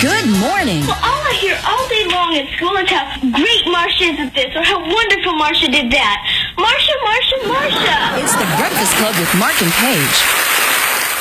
Good morning. Well, all I hear all day long at school is how great Marcia did this or how wonderful Marcia did that. Marcia, Marcia, Marcia. It's the Breakfast Club with Mark and Paige.